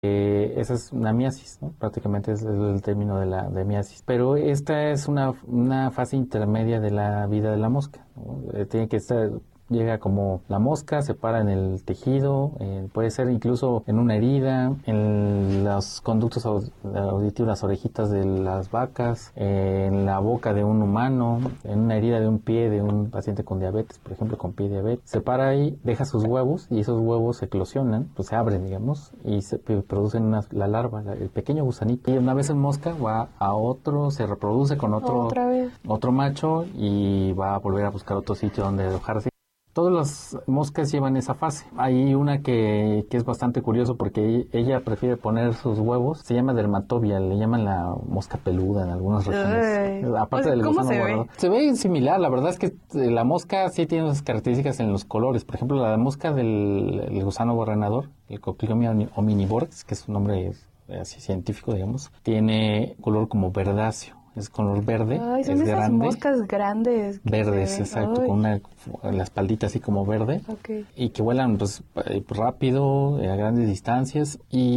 Esa es una miasis, ¿no? Prácticamente es el término de miasis. Pero esta es una fase intermedia de la vida de la mosca, ¿no? Tiene que estar, llega como la mosca, se para en el tejido, puede ser incluso en una herida, en los conductos auditivos, las orejitas de las vacas, en la boca de un humano, en una herida de un pie de un paciente con diabetes, por ejemplo, con pie diabetes. Se para ahí, deja sus huevos y esos huevos eclosionan, pues se abren, digamos, y se producen la larva, el pequeño gusanito. Y una vez en mosca va a otro, se reproduce con Otra vez. otro macho y va a volver a buscar otro sitio donde alojarse. Todas las moscas llevan esa fase. Hay una que es bastante curioso porque ella prefiere poner sus huevos. Se llama dermatobia, le llaman la mosca peluda en algunas regiones. Aparte del ¿Cómo gusano se guardador. Se ve similar, la verdad es que la mosca sí tiene unas características en los colores. Por ejemplo, la mosca del gusano barrenador, el Cocliomia omnivorax, que es un nombre así científico, digamos, tiene color como verdáceo. Es color verde, Ay, son es esas grande. moscas grandes. Verdes, exacto, Ay. con la espaldita así como verde. Okay. Y que vuelan pues rápido, a grandes distancias.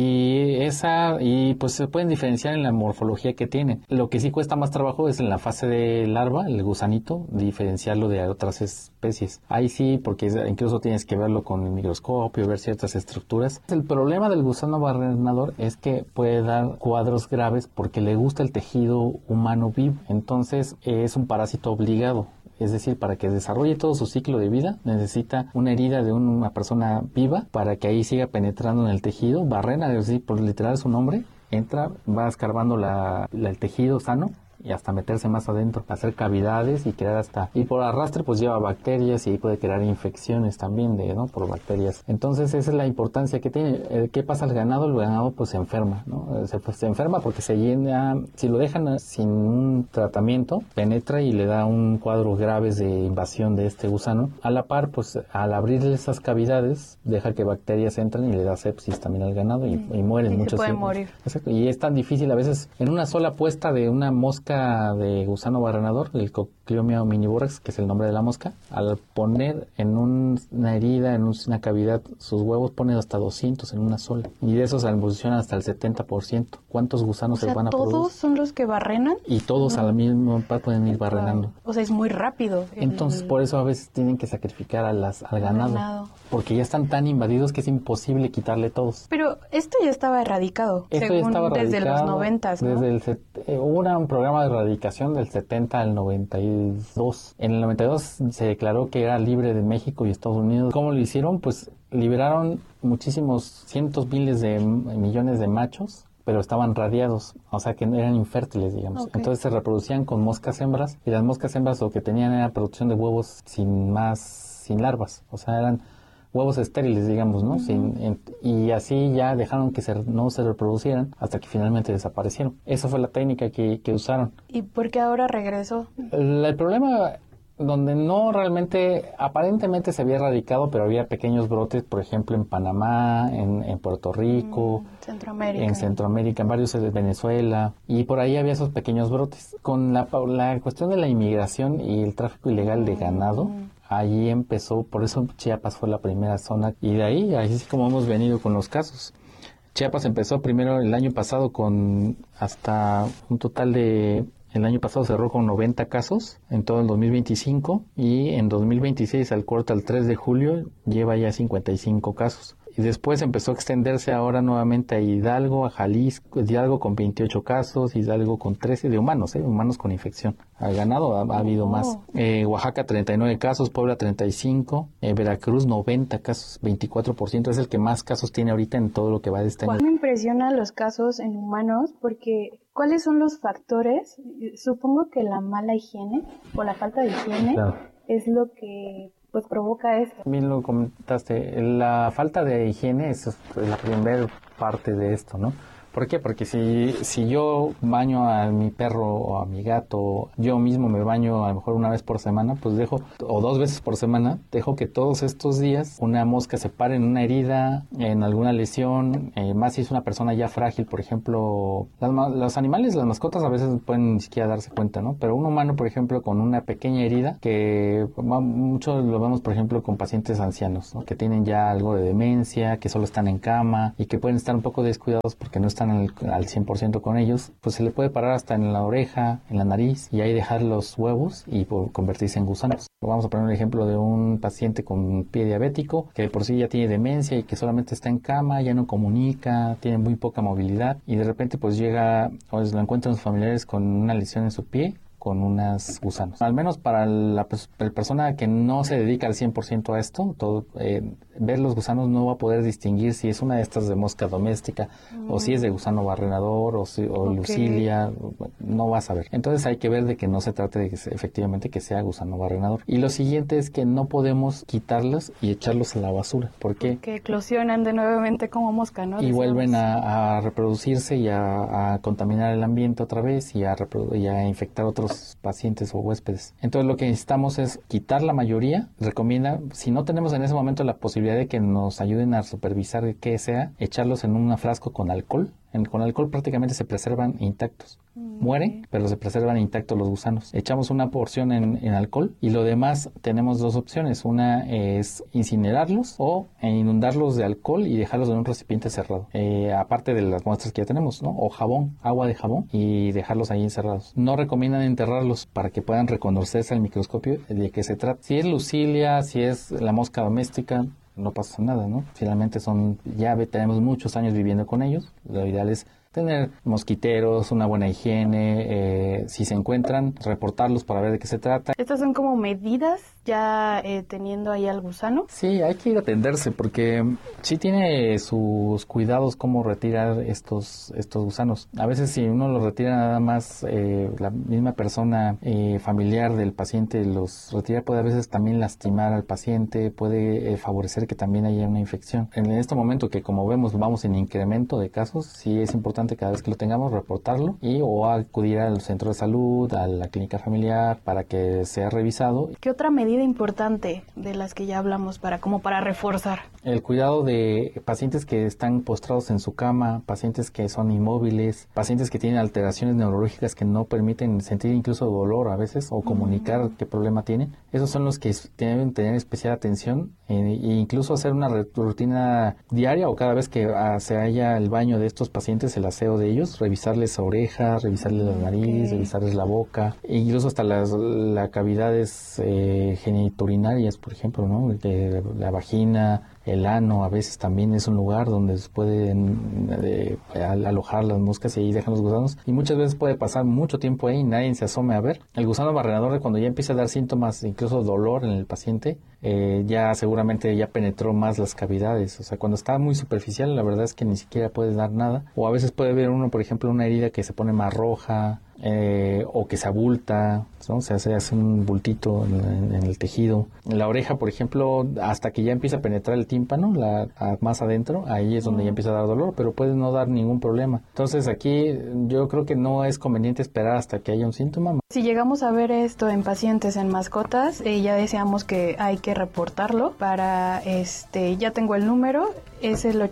Y pues se pueden diferenciar en la morfología que tienen. Lo que sí cuesta más trabajo es en la fase de larva, el gusanito, diferenciarlo de otras especies. Ahí sí, porque incluso tienes que verlo con el microscopio, ver ciertas estructuras. El problema del gusano barrenador es que puede dar cuadros graves porque le gusta el tejido humano vivo. Entonces es un parásito obligado. Es decir, para que desarrolle todo su ciclo de vida, necesita una herida de una persona viva para que ahí siga penetrando en el tejido. Barrena, es decir, por literal su nombre, entra, va escarbando el tejido sano y hasta meterse más adentro, hacer cavidades y crear y por arrastre pues lleva bacterias y ahí puede crear infecciones también por bacterias. Entonces esa es la importancia que tiene. ¿Qué pasa al ganado? El ganado pues se enferma, ¿no? Se enferma porque se llena, si lo dejan sin un tratamiento, penetra y le da un cuadro graves de invasión de este gusano. A la par, pues al abrirle esas cavidades, deja que bacterias entren y le da sepsis también al ganado y mueren y muchos. Se pueden morir. Exacto. Y es tan difícil a veces en una sola puesta de una mosca de gusano barrenador, el Cocliomia omnivorax, que es el nombre de la mosca, al poner en una herida, en una cavidad, sus huevos ponen hasta 200 en una sola. Y de esos evolucionan hasta el 70%. ¿Cuántos gusanos se van a producir? ¿Todos son los que barrenan? Y todos al mismo par pueden ir barrenando. O sea, es muy rápido. Entonces, por eso a veces tienen que sacrificar al ganado. Porque ya están tan invadidos que es imposible quitarle todos. Pero esto ya estaba erradicado. Esto ya estaba desde los 90, ¿no? Hubo un programa de erradicación del 70 al 92. En el 92 se declaró que era libre de México y Estados Unidos. ¿Cómo lo hicieron? Pues liberaron muchísimos cientos miles de millones de machos, pero estaban radiados, o sea que eran infértiles, digamos. Okay. Entonces se reproducían con moscas hembras, y las moscas hembras lo que tenían era producción de huevos sin larvas, o sea, eran huevos estériles, digamos, ¿no? Y así ya dejaron que no se reproducieran hasta que finalmente desaparecieron. Esa fue la técnica que usaron. ¿Y por qué ahora regresó? El problema donde no realmente, aparentemente se había erradicado, pero había pequeños brotes, por ejemplo, en Panamá, en Puerto Rico, en Centroamérica, en varios de Venezuela, y por ahí había esos pequeños brotes. Con la cuestión de la inmigración y el tráfico ilegal de ganado, allí empezó, por eso Chiapas fue la primera zona, y de ahí, así es como hemos venido con los casos. Chiapas empezó primero el año pasado con hasta un total de... El año pasado cerró con 90 casos en todo el 2025 y en 2026 al corte al 3 de julio lleva ya 55 casos. Y después empezó a extenderse ahora nuevamente a Hidalgo, a Jalisco, Hidalgo con 28 casos, Hidalgo con 13 de humanos con infección. Al ganado ha habido más. Oaxaca 39 casos, Puebla 35, Veracruz 90 casos, 24%. Es el que más casos tiene ahorita en todo lo que va de este año. Me impresionan los casos en humanos porque ¿cuáles son los factores? Supongo que la mala higiene o la falta de higiene es lo que pues provoca esto. Bien lo comentaste, la falta de higiene es la primera parte de esto, ¿no? ¿Por qué? Porque si yo baño a mi perro o a mi gato, yo mismo me baño a lo mejor una vez por semana, pues dejo, o 2 veces por semana, dejo que todos estos días una mosca se pare en una herida, en alguna lesión, más si es una persona ya frágil, por ejemplo, los animales, las mascotas a veces pueden ni siquiera darse cuenta, ¿no? Pero un humano, por ejemplo, con una pequeña herida, que mucho lo vemos, por ejemplo, con pacientes ancianos, ¿no? Que tienen ya algo de demencia, que solo están en cama y que pueden estar un poco descuidados porque no están al 100% con ellos, pues se le puede parar hasta en la oreja, en la nariz, y ahí dejar los huevos y convertirse en gusanos. Vamos a poner un ejemplo de un paciente con pie diabético que de por sí ya tiene demencia y que solamente está en cama, ya no comunica, tiene muy poca movilidad y de repente pues llega o lo encuentran sus familiares con una lesión en su pie, con unos gusanos. Al menos para la persona que no se dedica al 100% a esto, ver los gusanos no va a poder distinguir si es una de estas de mosca doméstica o si es de gusano barrenador o Lucilia, no va a saber. Entonces hay que ver de que no se trate de que efectivamente que sea gusano barrenador. Y lo siguiente es que no podemos quitarlos y echarlos a la basura. ¿Por qué? Que eclosionan de nuevamente como mosca, ¿no? Y vuelven a reproducirse y a contaminar el ambiente otra vez y a infectar otros pacientes o huéspedes. Entonces lo que necesitamos es quitar la mayoría. Recomienda, si no tenemos en ese momento la posibilidad de que nos ayuden a supervisar qué sea, echarlos en un frasco con alcohol. Con alcohol prácticamente se preservan intactos. Mueren, pero se preservan intactos los gusanos. Echamos una porción en alcohol y lo demás tenemos 2 opciones. Una es incinerarlos o inundarlos de alcohol y dejarlos en un recipiente cerrado. Aparte de las muestras que ya tenemos, ¿no? O jabón, agua de jabón y dejarlos ahí encerrados. No recomiendan enterrarlos para que puedan reconocerse al microscopio de qué se trata. Si es Lucilia, si es la mosca doméstica, no pasa nada, ¿no? Finalmente tenemos muchos años viviendo con ellos. Lo ideal es tener mosquiteros, una buena higiene, si se encuentran, reportarlos para ver de qué se trata. ¿Estas son como medidas ya teniendo ahí al gusano? Sí, hay que ir a atenderse porque sí tiene sus cuidados cómo retirar estos gusanos. A veces si uno los retira nada más, la misma persona familiar del paciente los retira, puede a veces también lastimar al paciente, puede favorecer que también haya una infección. En este momento que como vemos vamos en incremento de casos, sí es importante cada vez que lo tengamos reportarlo o acudir al centro de salud, a la clínica familiar para que sea revisado. ¿Qué otra medida importante de las que ya hablamos para reforzar? El cuidado de pacientes que están postrados en su cama, pacientes que son inmóviles, pacientes que tienen alteraciones neurológicas que no permiten sentir incluso dolor a veces o comunicar qué problema tienen. Esos son los que deben tener especial atención e incluso hacer una rutina diaria o cada vez que se haya el baño de estos pacientes, el aseo de ellos, revisarles la oreja, revisarles la nariz, revisarles la boca, e incluso hasta las cavidades genitourinarias, por ejemplo, ¿no? De la vagina, el ano, a veces también es un lugar donde se pueden alojar las moscas y ahí dejan los gusanos. Y muchas veces puede pasar mucho tiempo ahí y nadie se asome a ver. El gusano barrenador, cuando ya empieza a dar síntomas, incluso dolor en el paciente, ya seguramente ya penetró más las cavidades. O sea, cuando está muy superficial, la verdad es que ni siquiera puede dar nada. O a veces puede ver uno, por ejemplo, una herida que se pone más roja, o que se abulta, ¿no? Se hace un bultito en el tejido. En la oreja, por ejemplo, hasta que ya empieza a penetrar el tímpano, más adentro, ahí es donde ya empieza a dar dolor, pero puede no dar ningún problema. Entonces aquí yo creo que no es conveniente esperar hasta que haya un síntoma. Si llegamos a ver esto en pacientes, en mascotas, ya decíamos que hay que reportarlo para, ya tengo el número, es el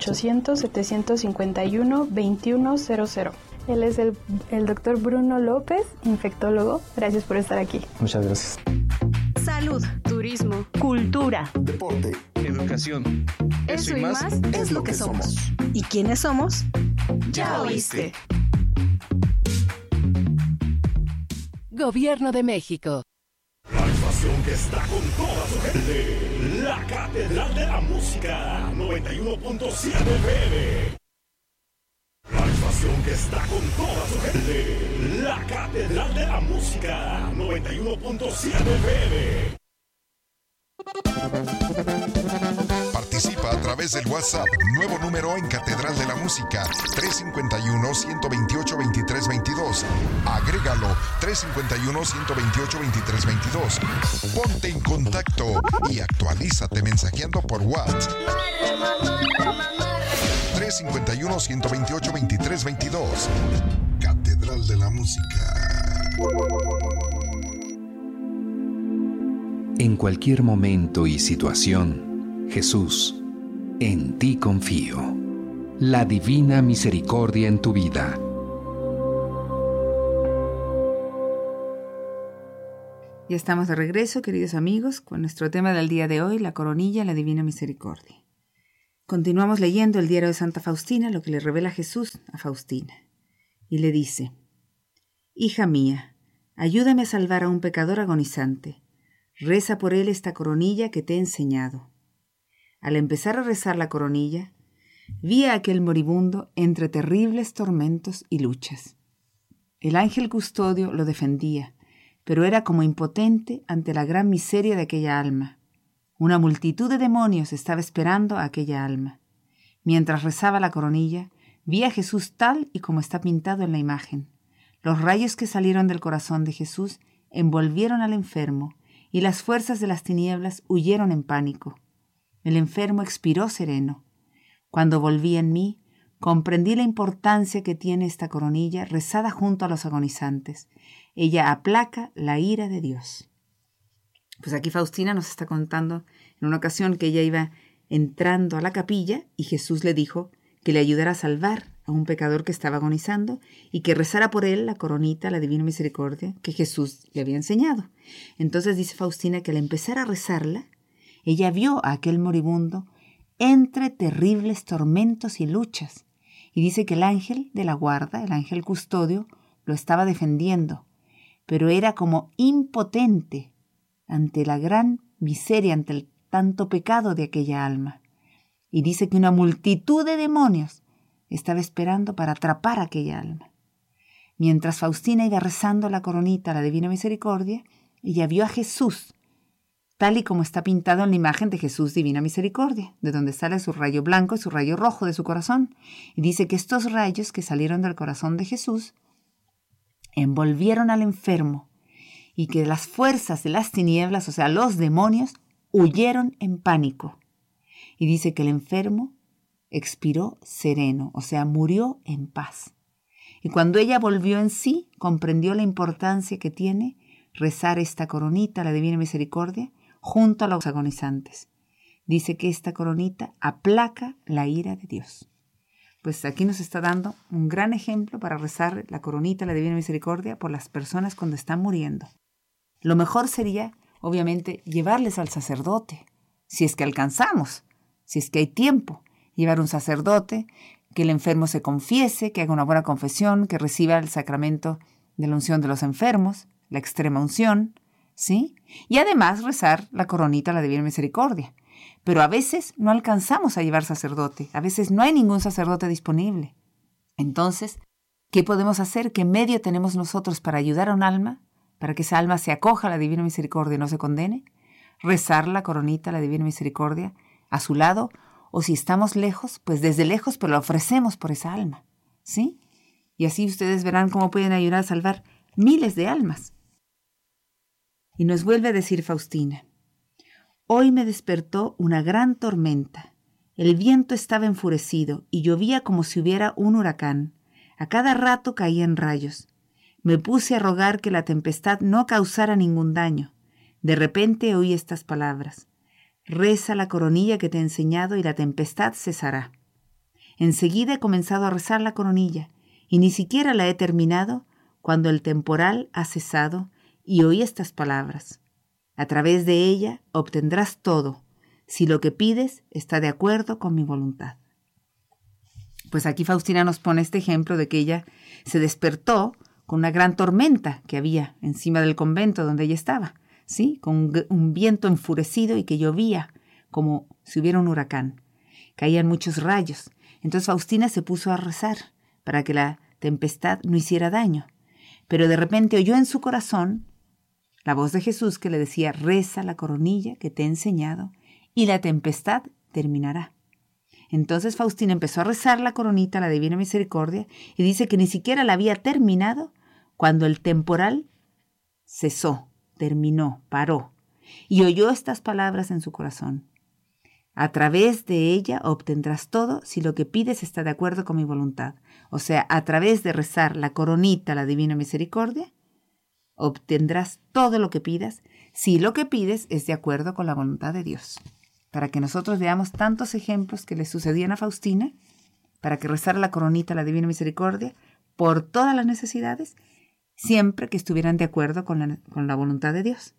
800-751-2100. Él es el doctor Bruno López, infectólogo. Gracias por estar aquí. Muchas gracias. Salud, turismo, cultura, deporte, educación. Eso y más es lo que somos. ¿Y quiénes somos? Ya oíste. Gobierno de México. La estación que está con toda su gente. La Catedral de la Música. 91.7 FM. La estación que está con toda su gente. La Catedral de la Música. 91.7 FM. Participa a través del WhatsApp, nuevo número en Catedral de la Música, 351-128-2322. Agrégalo, 351-128-2322. Ponte en contacto y actualízate mensajeando por WhatsApp. 351-128-2322. Catedral de la Música. En cualquier momento y situación, Jesús, en ti confío. La divina misericordia en tu vida. Ya estamos de regreso, queridos amigos, con nuestro tema del día de hoy, la coronilla, la divina misericordia. Continuamos leyendo el diario de Santa Faustina, lo que le revela Jesús a Faustina. Y le dice: Hija mía, ayúdame a salvar a un pecador agonizante. Reza por él esta coronilla que te he enseñado. Al empezar a rezar la coronilla, vi a aquel moribundo entre terribles tormentos y luchas. El ángel custodio lo defendía, pero era como impotente ante la gran miseria de aquella alma. Una multitud de demonios estaba esperando a aquella alma. Mientras rezaba la coronilla, vi a Jesús tal y como está pintado en la imagen. Los rayos que salieron del corazón de Jesús envolvieron al enfermo, y las fuerzas de las tinieblas huyeron en pánico. El enfermo expiró sereno. Cuando volví en mí, comprendí la importancia que tiene esta coronilla rezada junto a los agonizantes. Ella aplaca la ira de Dios. Pues aquí Faustina nos está contando en una ocasión que ella iba entrando a la capilla y Jesús le dijo que le ayudara a salvar a un pecador que estaba agonizando y que rezara por él la coronita, la divina misericordia, que Jesús le había enseñado. Entonces dice Faustina que al empezar a rezarla, ella vio a aquel moribundo entre terribles tormentos y luchas. Y dice que el ángel de la guarda, el ángel custodio, lo estaba defendiendo, pero era como impotente ante la gran miseria, ante el tanto pecado de aquella alma. Y dice que una multitud de demonios estaba esperando para atrapar a aquella alma. Mientras Faustina iba rezando la coronita, la divina misericordia, ella vio a Jesús, tal y como está pintado en la imagen de Jesús divina misericordia, de donde sale su rayo blanco y su rayo rojo de su corazón. Y dice que estos rayos que salieron del corazón de Jesús envolvieron al enfermo y que las fuerzas de las tinieblas, o sea, los demonios, huyeron en pánico. Y dice que el enfermo expiró sereno, o sea, murió en paz. Y cuando ella volvió en sí, comprendió la importancia que tiene rezar esta coronita, la divina misericordia, junto a los agonizantes. Dice que esta coronita aplaca la ira de Dios. Pues aquí nos está dando un gran ejemplo para rezar la coronita, la divina misericordia, por las personas cuando están muriendo. Lo mejor sería, obviamente, llevarles al sacerdote, si es que alcanzamos, si es que hay tiempo, llevar un sacerdote, que el enfermo se confiese, que haga una buena confesión, que reciba el sacramento de la unción de los enfermos, la extrema unción, ¿sí? Y además rezar la coronita, la divina misericordia. Pero a veces no alcanzamos a llevar sacerdote, a veces no hay ningún sacerdote disponible. Entonces, ¿qué podemos hacer? ¿Qué medio tenemos nosotros para ayudar a un alma, para que esa alma se acoja a la divina misericordia y no se condene? Rezar la coronita, la divina misericordia, a su lado, o si estamos lejos, pues desde lejos, pero lo ofrecemos por esa alma, ¿sí? Y así ustedes verán cómo pueden ayudar a salvar miles de almas. Y nos vuelve a decir Faustina: hoy me despertó una gran tormenta. El viento estaba enfurecido y llovía como si hubiera un huracán. A cada rato caían rayos. Me puse a rogar que la tempestad no causara ningún daño. De repente oí estas palabras: reza la coronilla que te he enseñado y la tempestad cesará. Enseguida he comenzado a rezar la coronilla y ni siquiera la he terminado cuando el temporal ha cesado y oí estas palabras: a través de ella obtendrás todo, si lo que pides está de acuerdo con mi voluntad. Pues aquí Faustina nos pone este ejemplo de que ella se despertó con una gran tormenta que había encima del convento donde ella estaba, ¿sí? Con un viento enfurecido y que llovía como si hubiera un huracán. Caían muchos rayos. Entonces Faustina se puso a rezar para que la tempestad no hiciera daño. Pero de repente oyó en su corazón la voz de Jesús que le decía: reza la coronilla que te he enseñado y la tempestad terminará. Entonces Faustina empezó a rezar la coronita, la divina misericordia, y dice que ni siquiera la había terminado cuando el temporal cesó, terminó, paró, y oyó estas palabras en su corazón: A través de ella obtendrás todo si lo que pides está de acuerdo con mi voluntad. O sea, a través de rezar la coronita, la Divina Misericordia, obtendrás todo lo que pidas si lo que pides es de acuerdo con la voluntad de Dios. Para que nosotros veamos tantos ejemplos que le sucedían a Faustina, para que rezara la coronita, la Divina Misericordia, por todas las necesidades, siempre que estuvieran de acuerdo con la voluntad de Dios.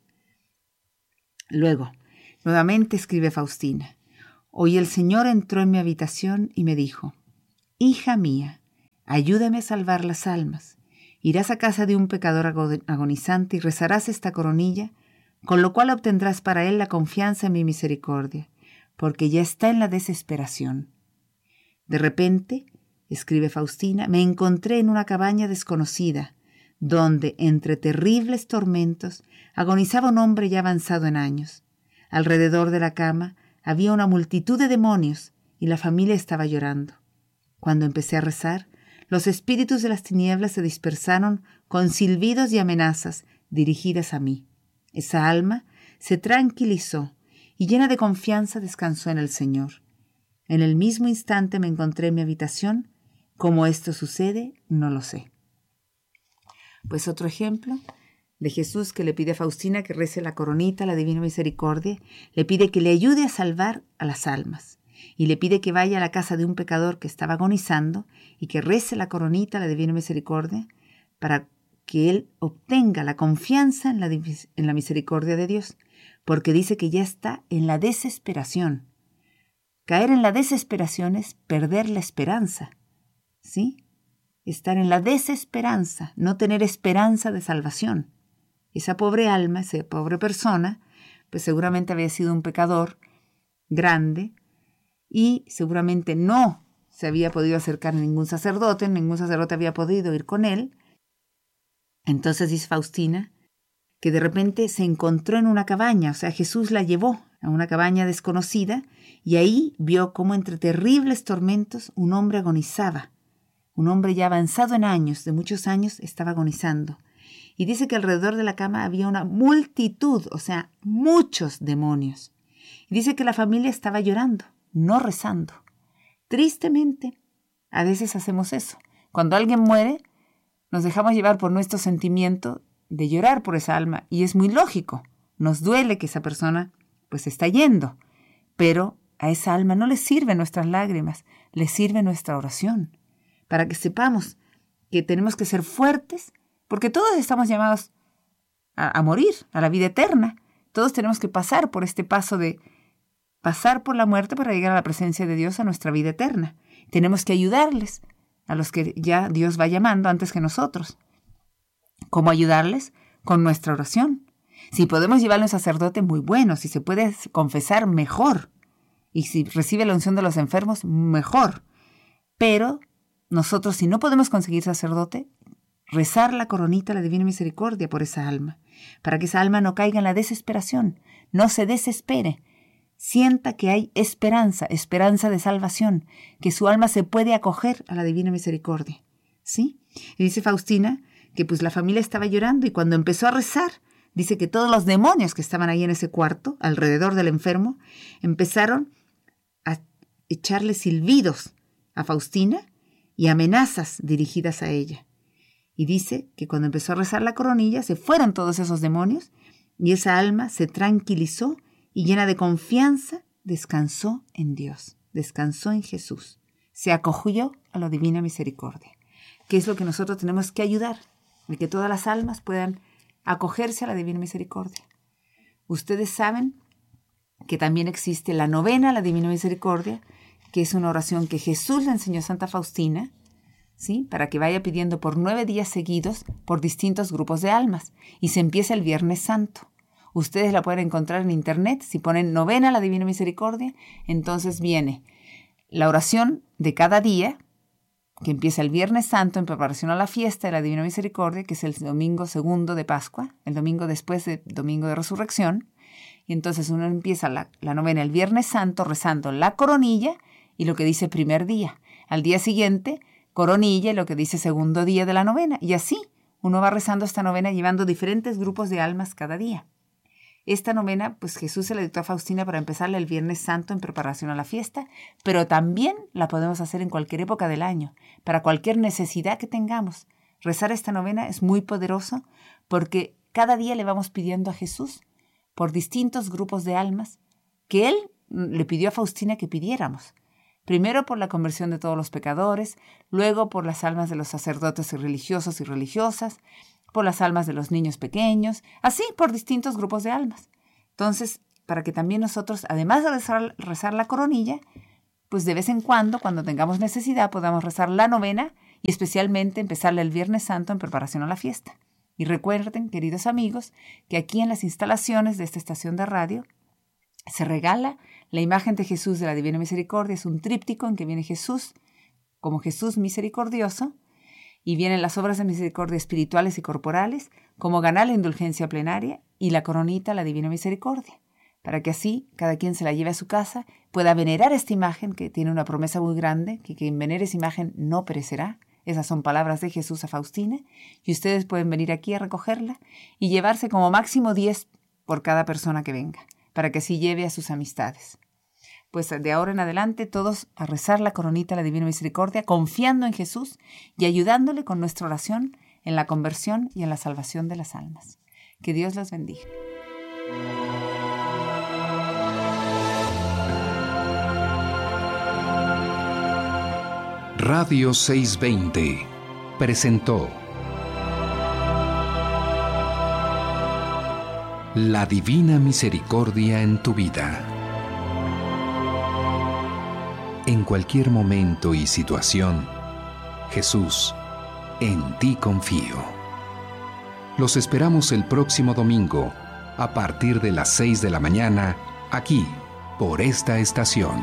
Luego, nuevamente escribe Faustina: hoy el Señor entró en mi habitación y me dijo: hija mía, ayúdame a salvar las almas. Irás a casa de un pecador agonizante y rezarás esta coronilla, con lo cual obtendrás para él la confianza en mi misericordia, porque ya está en la desesperación. De repente, escribe Faustina, me encontré en una cabaña desconocida, donde, entre terribles tormentos, agonizaba un hombre ya avanzado en años. Alrededor de la cama había una multitud de demonios y la familia estaba llorando. Cuando empecé a rezar, los espíritus de las tinieblas se dispersaron con silbidos y amenazas dirigidas a mí. Esa alma se tranquilizó y llena de confianza descansó en el Señor. En el mismo instante me encontré en mi habitación. ¿Cómo esto sucede? No lo sé. Pues otro ejemplo de Jesús que le pide a Faustina que rece la coronita, la Divina Misericordia, le pide que le ayude a salvar a las almas y le pide que vaya a la casa de un pecador que estaba agonizando y que rece la coronita, la Divina Misericordia, para que él obtenga la confianza en la misericordia de Dios, porque dice que ya está en la desesperación. Caer en la desesperación es perder la esperanza, ¿sí? Estar en la desesperanza, no tener esperanza de salvación. Esa pobre alma, esa pobre persona, pues seguramente había sido un pecador grande y seguramente no se había podido acercar a ningún sacerdote había podido ir con él. Entonces dice Faustina que de repente se encontró en una cabaña, o sea, Jesús la llevó a una cabaña desconocida y ahí vio cómo entre terribles tormentos un hombre agonizaba. Un hombre ya avanzado en años, de muchos años, estaba agonizando. Y dice que alrededor de la cama había una multitud, o sea, muchos demonios. Y dice que la familia estaba llorando, no rezando. Tristemente, a veces hacemos eso. Cuando alguien muere, nos dejamos llevar por nuestro sentimiento de llorar por esa alma. Y es muy lógico. Nos duele que esa persona pues está yendo. Pero a esa alma no le sirven nuestras lágrimas, le sirve nuestra oración. Para que sepamos que tenemos que ser fuertes, porque todos estamos llamados a morir, a la vida eterna. Todos tenemos que pasar por este paso de pasar por la muerte para llegar a la presencia de Dios, a nuestra vida eterna. Tenemos que ayudarles a los que ya Dios va llamando antes que nosotros. ¿Cómo ayudarles? Con nuestra oración. Si podemos llevarle a un sacerdote, muy bueno. Si se puede confesar, mejor. Y si recibe la unción de los enfermos, mejor. Pero nosotros, si no podemos conseguir sacerdote, rezar la coronita, la Divina Misericordia por esa alma, para que esa alma no caiga en la desesperación, no se desespere, sienta que hay esperanza de salvación, que su alma se puede acoger a la Divina Misericordia, ¿sí? Y dice Faustina que pues la familia estaba llorando y cuando empezó a rezar, dice que todos los demonios que estaban ahí en ese cuarto, alrededor del enfermo, empezaron a echarle silbidos a Faustina y amenazas dirigidas a ella. Y dice que cuando empezó a rezar la coronilla se fueron todos esos demonios y esa alma se tranquilizó y llena de confianza descansó en Dios, descansó en Jesús, se acogió a la Divina Misericordia, que es lo que nosotros tenemos que ayudar, de que todas las almas puedan acogerse a la Divina Misericordia. Ustedes saben que también existe la novena a la Divina Misericordia, que es una oración que Jesús le enseñó a Santa Faustina, ¿sí? Para que vaya pidiendo por 9 días seguidos por distintos grupos de almas. Y se empieza el Viernes Santo. Ustedes la pueden encontrar en internet. Si ponen novena a la Divina Misericordia, entonces viene la oración de cada día, que empieza el Viernes Santo en preparación a la fiesta de la Divina Misericordia, que es el domingo segundo de Pascua, el domingo después del domingo de Resurrección. Y entonces uno empieza la novena el Viernes Santo rezando la coronilla y lo que dice primer día. Al día siguiente, coronilla y lo que dice segundo día de la novena. Y así uno va rezando esta novena llevando diferentes grupos de almas cada día. Esta novena, pues Jesús se la dictó a Faustina para empezarla el Viernes Santo en preparación a la fiesta, pero también la podemos hacer en cualquier época del año, para cualquier necesidad que tengamos. Rezar esta novena es muy poderoso porque cada día le vamos pidiendo a Jesús por distintos grupos de almas que Él le pidió a Faustina que pidiéramos. Primero por la conversión de todos los pecadores, luego por las almas de los sacerdotes y religiosos y religiosas, por las almas de los niños pequeños, así por distintos grupos de almas. Entonces, para que también nosotros, además de rezar la coronilla, pues de vez en cuando tengamos necesidad, podamos rezar la novena y especialmente empezarla el Viernes Santo en preparación a la fiesta. Y recuerden, queridos amigos, que aquí en las instalaciones de esta estación de radio se regala la imagen de Jesús de la Divina Misericordia. Es un tríptico en que viene Jesús como Jesús misericordioso, y vienen las obras de misericordia espirituales y corporales, como ganar la indulgencia plenaria y la coronita, la Divina Misericordia, para que así cada quien se la lleve a su casa, pueda venerar esta imagen que tiene una promesa muy grande, que quien venere esa imagen no perecerá. Esas son palabras de Jesús a Faustina, y ustedes pueden venir aquí a recogerla y llevarse como máximo 10 por cada persona que venga, para que así lleve a sus amistades. Pues de ahora en adelante todos a rezar la coronita, la Divina Misericordia, confiando en Jesús y ayudándole con nuestra oración en la conversión y en la salvación de las almas. Que Dios los bendiga. Radio 620 presentó La Divina Misericordia en tu vida. En cualquier momento y situación, Jesús, en ti confío. Los esperamos el próximo domingo, a partir de las 6 de la mañana, aquí, por esta estación.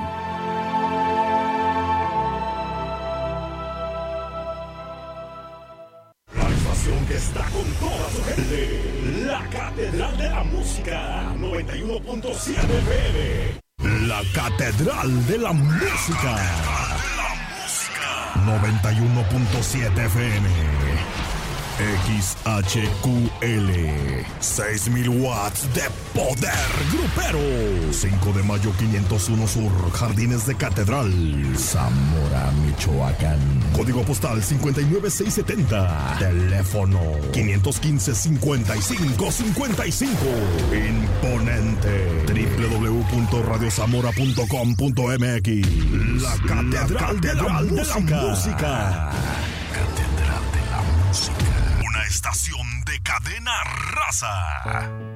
La estación que está con toda su gente, la Catedral de la Música, 91.7 FM. La Catedral de la Música. 91.7 FM. XHQL. 6,000 watts de poder grupero. 5 de mayo 501 Sur, Jardines de Catedral, Zamora, Michoacán. Código postal 59670. Teléfono 515-5555. Imponente. www.radiozamora.com.mx. La Catedral de la Música. Catedral de la Música. Una estación de Cadena Raza.